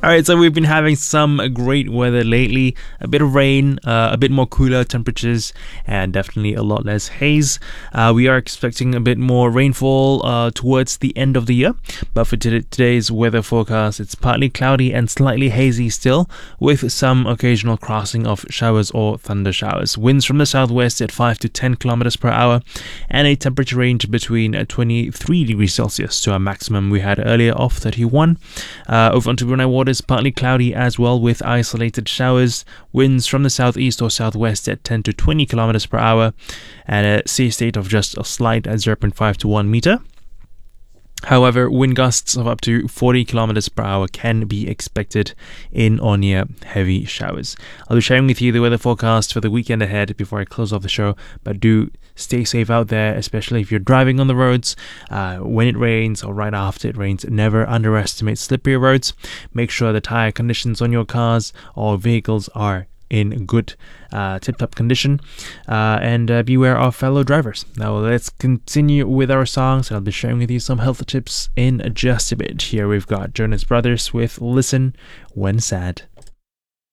Alright, so we've been having some great weather lately. A bit of rain, a bit more cooler temperatures, and definitely a lot less haze. We are expecting a bit more rainfall towards the end of the year. But for today's weather forecast, it's partly cloudy and slightly hazy still, with some occasional crossing of showers or thunder showers. Winds from the southwest at 5 to 10 kilometers per hour, and a temperature range between 23 degrees Celsius to a maximum we had earlier of 31. Over onto Brunei waters, partly cloudy as well, with isolated showers. Winds from the southeast or southwest at 10 to 20 kilometers per hour, and a sea state of just a slight at 0.5 to 1 meter. However, wind gusts of up to 40 kilometers per hour can be expected in or near heavy showers. I'll be sharing with you the weather forecast for the weekend ahead before I close off the show, but do stay safe out there, especially if you're driving on the roads. When it rains or right after it rains, never underestimate slippery roads. Make sure the tire conditions on your cars or vehicles are in good tip-top condition, and beware of fellow drivers. Now let's continue with our songs, and I'll be sharing with you some health tips in just a bit. Here we've got Jonas Brothers with Listen When Sad.